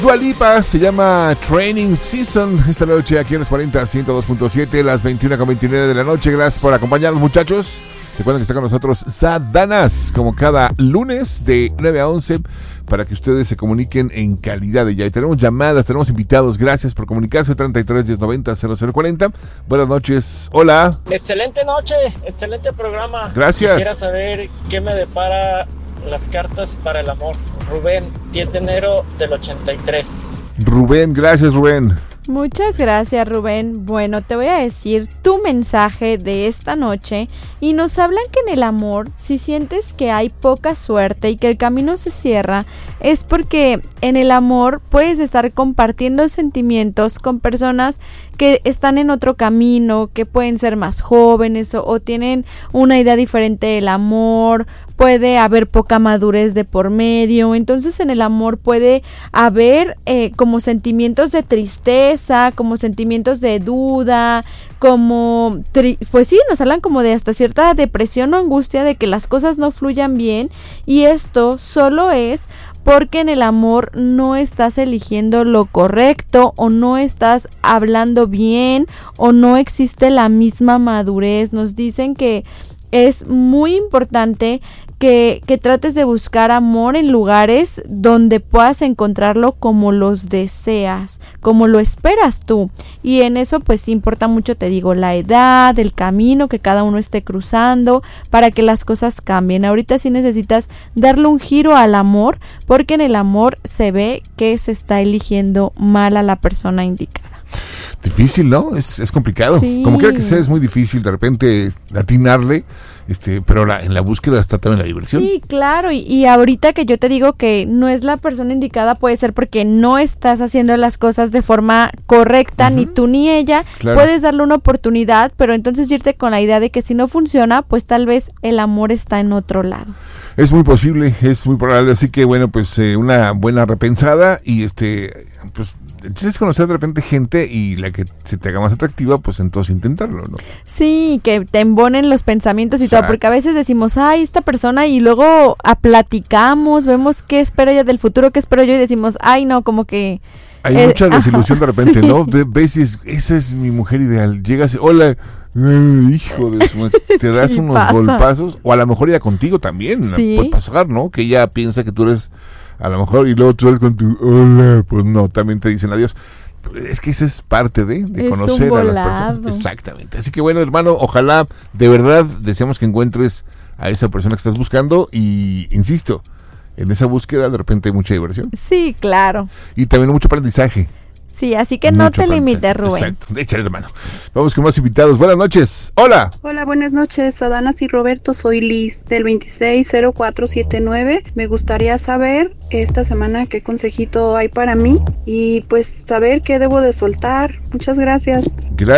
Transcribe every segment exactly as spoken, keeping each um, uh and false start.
Dua Lipa, se llama Training Season, esta noche aquí en los cuarenta, ciento dos punto siete, las veintiuna con veintinueve de la noche. Gracias por acompañarnos, muchachos. Recuerden que está con nosotros Sadanas, como cada lunes de nueve a once, para que ustedes se comuniquen en calidad de ya. Y tenemos llamadas, tenemos invitados. Gracias por comunicarse. treinta y tres, diez, noventa, cero cero cuarenta. Buenas noches. Hola. Excelente noche, excelente programa. Gracias. Quisiera saber qué me depara las cartas para el amor. Rubén, diez de enero del ochenta y tres. Rubén, gracias, Rubén. Muchas gracias, Rubén. Bueno, te voy a decir tu mensaje de esta noche y nos hablan que en el amor, si sientes que hay poca suerte y que el camino se cierra, es porque en el amor puedes estar compartiendo sentimientos con personas que están en otro camino, que pueden ser más jóvenes o, o tienen una idea diferente del amor. Puede haber poca madurez de por medio, entonces en el amor puede haber eh, como sentimientos de tristeza, como sentimientos de duda, como, tri- pues sí, nos hablan como de hasta cierta depresión o angustia de que las cosas no fluyan bien, y esto solo es porque en el amor no estás eligiendo lo correcto o no estás hablando bien o no existe la misma madurez. Nos dicen que es muy importante que, que trates de buscar amor en lugares donde puedas encontrarlo como los deseas, como lo esperas tú. Y en eso pues importa mucho, te digo, la edad, el camino que cada uno esté cruzando para que las cosas cambien. Ahorita sí necesitas darle un giro al amor, porque en el amor se ve que se está eligiendo mal a la persona indicada. Difícil, ¿no? Es, es complicado. Sí. Como quiera que sea, es muy difícil de repente atinarle, este, pero la, en la búsqueda está también la diversión. Sí, claro, y, y ahorita que yo te digo que no es la persona indicada, puede ser porque no estás haciendo las cosas de forma correcta, uh-huh. ni tú ni ella. Claro. Puedes darle una oportunidad, pero entonces irte con la idea de que si no funciona, pues tal vez el amor está en otro lado. Es muy posible, es muy probable, así que bueno, pues eh, una buena repensada y este, pues es conocer de repente gente y la que se te haga más atractiva, pues entonces intentarlo, ¿no? Sí, que te embonen los pensamientos y Exacto. todo, porque a veces decimos, ay, esta persona, y luego a platicamos, vemos qué espero ella del futuro, qué espero yo, y decimos, ay, no, como que... Hay eh, mucha desilusión ajá, de repente, sí. ¿no? De veces, esa es mi mujer ideal, llegas, hola... Eh, hijo de su madre, te das sí, unos pasa. golpazos, o a lo mejor ella contigo también, sí. puede pasar, ¿no? Que ella piensa que tú eres, a lo mejor, y luego tú eres con tu hola, pues no, también te dicen adiós. Es que esa es parte de, de conocer a las personas. Exactamente. Así que bueno, hermano, ojalá de verdad deseamos que encuentres a esa persona que estás buscando y, insisto, en esa búsqueda de repente hay mucha diversión. Sí, claro. Y también mucho aprendizaje. Sí, así que no te limites, Rubén. Exacto, échale, hermano. Vamos con más invitados. Buenas noches. Hola. Hola, buenas noches, Sadanas y Roberto. Soy Liz, del veintiséis cero cuatro setenta y nueve. Me gustaría saber esta semana qué consejito hay para mí y pues saber qué debo de soltar. Muchas gracias.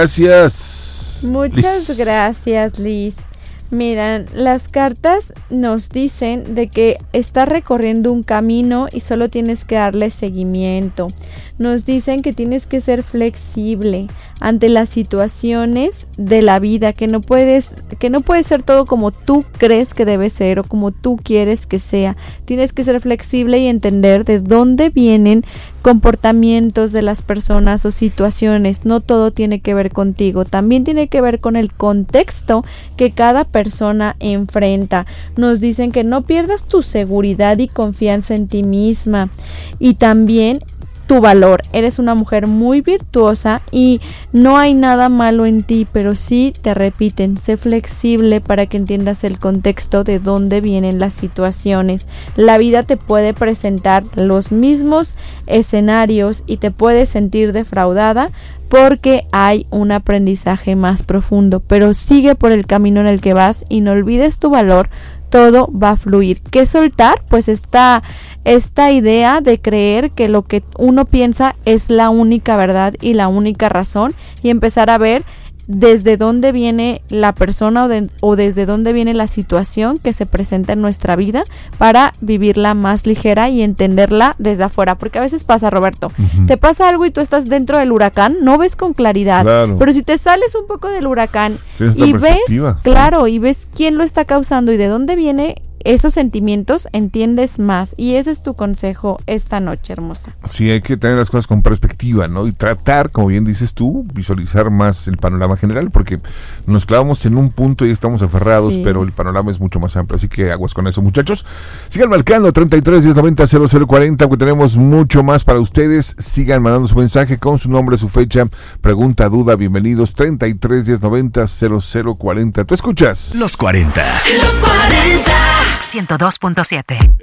Gracias. Muchas Liz. gracias, Liz. Miran, las cartas nos dicen de que estás recorriendo un camino y solo tienes que darle seguimiento. Nos dicen que tienes que ser flexible ante las situaciones de la vida, que no puedes, que no puede ser todo como tú crees que debe ser o como tú quieres que sea. Tienes que ser flexible y entender de dónde vienen comportamientos de las personas o situaciones. No todo tiene que ver contigo, también tiene que ver con el contexto que cada persona enfrenta. Nos dicen que no pierdas tu seguridad y confianza en ti misma y también tu valor. Eres una mujer muy virtuosa y no hay nada malo en ti, pero sí te repiten, sé flexible para que entiendas el contexto de dónde vienen las situaciones. La vida te puede presentar los mismos escenarios y te puedes sentir defraudada porque hay un aprendizaje más profundo, pero sigue por el camino en el que vas y no olvides tu valor. Todo va a fluir. ¿Qué soltar? Pues esta, esta idea de creer que lo que uno piensa es la única verdad y la única razón, y empezar a ver desde dónde viene la persona o, de, o desde dónde viene la situación que se presenta en nuestra vida para vivirla más ligera y entenderla desde afuera, porque a veces pasa, Roberto, uh-huh. te pasa algo y tú estás dentro del huracán, no ves con claridad, claro. pero si te sales un poco del huracán y ves, claro, y ves quién lo está causando y de dónde viene, esos sentimientos entiendes más, y ese es tu consejo esta noche, hermosa. Sí, hay que tener las cosas con perspectiva, ¿no? Y tratar, como bien dices tú, visualizar más el panorama general, porque nos clavamos en un punto y estamos aferrados, sí. pero el panorama es mucho más amplio, así que aguas con eso, muchachos. Sigan marcando treinta y tres, diez, noventa, cero cero cuarenta, porque tenemos mucho más para ustedes. Sigan mandando su mensaje con su nombre, su fecha, pregunta, duda, bienvenidos. Treinta y tres, diez, noventa, cero cero cuarenta. ¿Tú escuchas? Los cuarenta. Los cuarenta. ciento dos punto siete.